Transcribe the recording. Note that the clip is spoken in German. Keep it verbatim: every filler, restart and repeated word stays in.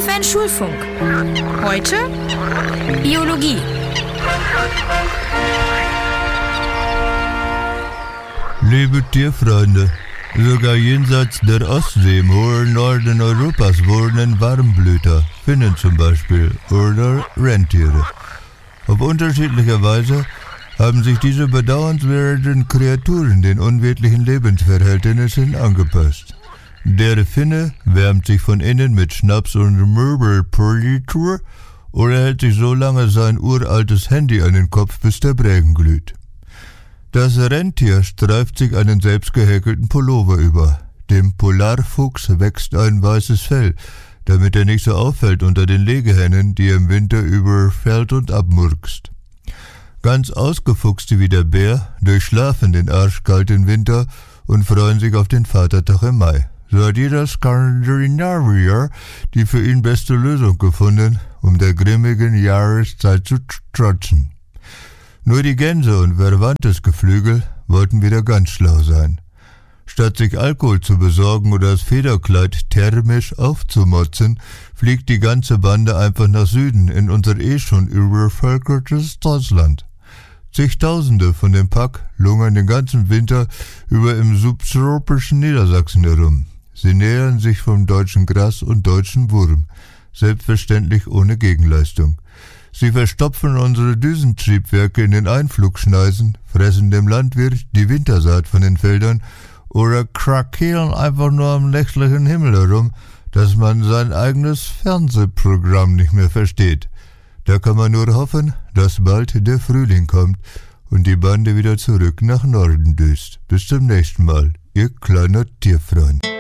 F N Schulfunk. Heute Biologie. Liebe Tierfreunde, sogar jenseits der Ostsee im hohen Norden Europas wohnen Warmblüter, Finnen zum Beispiel, oder Rentiere. Auf unterschiedliche Weise haben sich diese bedauernswerten Kreaturen den unwirtlichen Lebensverhältnissen angepasst. Der Finne wärmt sich von innen mit Schnaps und Möbelpolitur oder hält sich so lange sein uraltes Handy an den Kopf, bis der Brägen glüht. Das Rentier streift sich einen selbstgehäkelten Pullover über. Dem Polarfuchs wächst ein weißes Fell, damit er nicht so auffällt unter den Legehennen, die er im Winter überfällt und abmurkst. Ganz Ausgefuchste wie der Bär durchschlafen den arschkalten Winter und freuen sich auf den Vatertag im Mai. So hat jeder Skandinavier die für ihn beste Lösung gefunden, um der grimmigen Jahreszeit zu trotzen. Nur die Gänse und verwandtes Geflügel wollten wieder ganz schlau sein. Statt sich Alkohol zu besorgen oder das Federkleid thermisch aufzumotzen, fliegt die ganze Bande einfach nach Süden in unser eh schon übervölkertes Deutschland. Zigtausende von dem Pack lungern den ganzen Winter über im subtropischen Niedersachsen herum. Sie nähern sich vom deutschen Gras und deutschen Wurm, selbstverständlich ohne Gegenleistung. Sie verstopfen unsere Düsentriebwerke in den Einflugschneisen, fressen dem Landwirt die Wintersaat von den Feldern oder krakeelen einfach nur am nächtlichen Himmel herum, dass man sein eigenes Fernsehprogramm nicht mehr versteht. Da kann man nur hoffen, dass bald der Frühling kommt und die Bande wieder zurück nach Norden düst. Bis zum nächsten Mal, ihr kleiner Tierfreund.